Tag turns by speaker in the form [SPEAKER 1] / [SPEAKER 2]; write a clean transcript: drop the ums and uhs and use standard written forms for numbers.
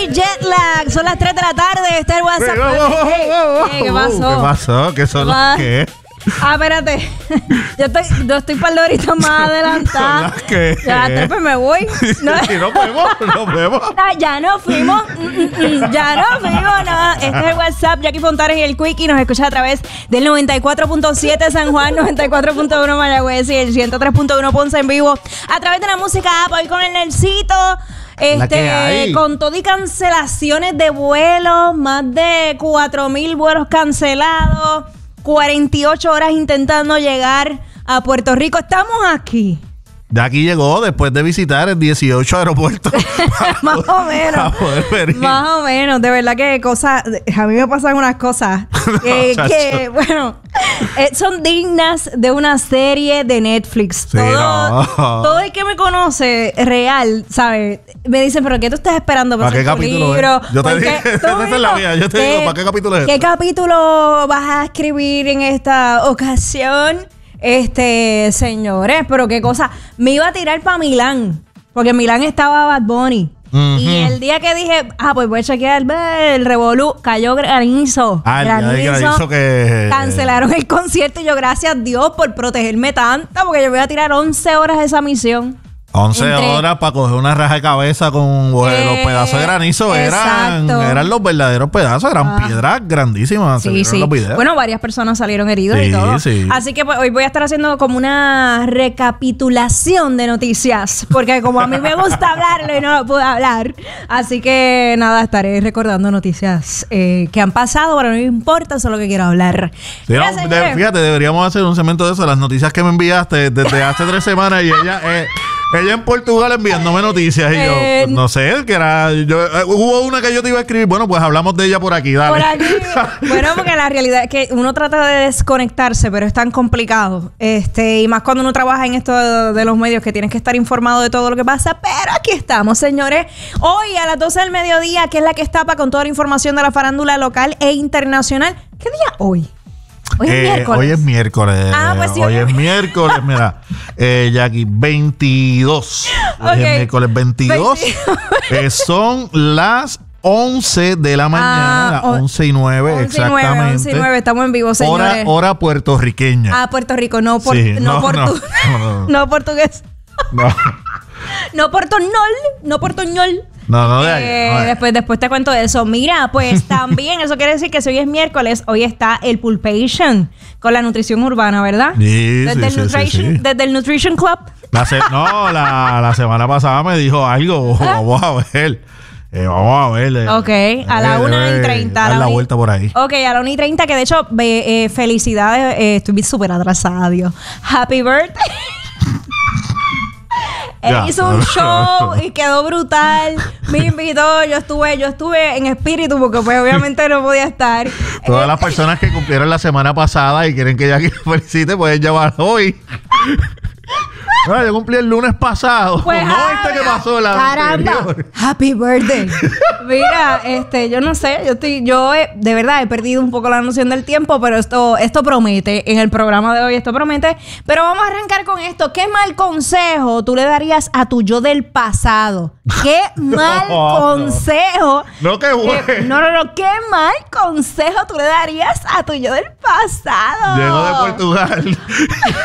[SPEAKER 1] Happy Jet Lag. Son las 3 de la tarde. Este es el WhatsApp. ¿Qué pasó?
[SPEAKER 2] ¿Qué pasó? ¿Qué son las qué?
[SPEAKER 1] Espérate. Yo estoy para el horito más adelantada.
[SPEAKER 2] ¿Son las qué?
[SPEAKER 1] Ya, pues me voy.
[SPEAKER 2] No, nos vemos.
[SPEAKER 1] Ya no fuimos. No. Este es el WhatsApp. Jackie Fontanes y el Quickie. Nos escucha a través del 94.7 San Juan, 94.1 Mayagüez y el 103.1 Ponce en vivo. A través de la música app. Hoy con el Nelsito. Con todo y cancelaciones de vuelos, más de 4,000 vuelos cancelados, 48 horas intentando llegar a Puerto Rico. Estamos aquí.
[SPEAKER 2] De aquí llegó después de visitar el 18 aeropuertos.
[SPEAKER 1] Más o menos. Más o menos. De verdad que a mí me pasan unas cosas que bueno, son dignas de una serie de Netflix.
[SPEAKER 2] Sí,
[SPEAKER 1] todo el que me conoce real, ¿sabes? Me dicen, ¿pero qué tú estás esperando
[SPEAKER 2] para qué capítulo
[SPEAKER 1] libro?
[SPEAKER 2] Yo te dije, esa es la mía. Yo te digo, ¿para qué capítulo es?
[SPEAKER 1] ¿Qué capítulo vas a escribir en esta ocasión? Señores, pero qué cosa. Me iba a tirar para Milán, porque en Milán estaba Bad Bunny. Uh-huh. Y el día que dije, pues voy a chequear el revolú, cayó granizo.
[SPEAKER 2] Granizo que
[SPEAKER 1] cancelaron el concierto y yo, gracias a Dios por protegerme tanto, porque yo voy a tirar 11 horas de esa misión.
[SPEAKER 2] 11 horas para coger una raja de cabeza con los pedazos de granizo. Eran los verdaderos pedazos. Eran piedras grandísimas.
[SPEAKER 1] Sí.
[SPEAKER 2] Los videos.
[SPEAKER 1] Bueno, varias personas salieron heridas y todo. Sí. Así que pues, hoy voy a estar haciendo como una recapitulación de noticias. Porque como a mí me gusta hablarlo y no lo pude hablar. Así que nada, estaré recordando noticias que han pasado, pero no me importa, eso es lo que quiero hablar.
[SPEAKER 2] Sí, fíjate, deberíamos hacer un segmento de eso. Las noticias que me enviaste desde hace 3 semanas y ella en Portugal enviándome noticias y yo, pues, no sé, que era... hubo una que yo te iba a escribir, bueno, pues hablamos de ella por aquí, dale.
[SPEAKER 1] Por aquí. Bueno, porque la realidad es que uno trata de desconectarse, pero es tan complicado. Y más cuando uno trabaja en esto de los medios, que tienes que estar informado de todo lo que pasa. Pero aquí estamos, señores. Hoy a las 12 del mediodía, que es la que estapa con toda la información de la farándula local e internacional. ¿Qué día hoy? Hoy es miércoles.
[SPEAKER 2] Hoy es miércoles.
[SPEAKER 1] Pues sí.
[SPEAKER 2] Hoy es miércoles, mira. Jackie, 22. Hoy es miércoles 22. Son las 11 de la mañana. Las 11:09, exactamente.
[SPEAKER 1] 11:09, estamos en vivo, señores.
[SPEAKER 2] Hora puertorriqueña.
[SPEAKER 1] Puerto Rico, no portugués.
[SPEAKER 2] No,
[SPEAKER 1] portoñol.
[SPEAKER 2] No, de ahí.
[SPEAKER 1] Después te cuento eso. Mira, pues también eso quiere decir que si hoy es miércoles, hoy está el Pulpation con la nutrición urbana, ¿verdad?
[SPEAKER 2] Sí,
[SPEAKER 1] desde el Nutrition Club.
[SPEAKER 2] La semana pasada me dijo algo. Vamos a ver.
[SPEAKER 1] Ok, a la 1:30.
[SPEAKER 2] Dar la vuelta por ahí.
[SPEAKER 1] Ok, a la 1:30, que de hecho, felicidades. Estoy súper atrasada, Dios. Happy birthday. Él hizo un show y quedó brutal. Me invitó, yo estuve en espíritu porque pues obviamente no podía estar.
[SPEAKER 2] Todas las personas que cumplieron la semana pasada y quieren que Jackie lo felicite pueden llamar hoy. Bueno, yo cumplí el lunes pasado.
[SPEAKER 1] Pues,
[SPEAKER 2] no viste qué pasó la anterior.
[SPEAKER 1] Happy birthday. Mira, yo no sé, yo de verdad he perdido un poco la noción del tiempo, pero esto promete. En el programa de hoy esto promete. Pero vamos a arrancar con esto. ¿Qué mal consejo tú le darías a tu yo del pasado? ¿Qué mal consejo?
[SPEAKER 2] No, qué bueno.
[SPEAKER 1] No. ¿Qué mal consejo tú le darías a tu yo del pasado?
[SPEAKER 2] Llegó de Portugal.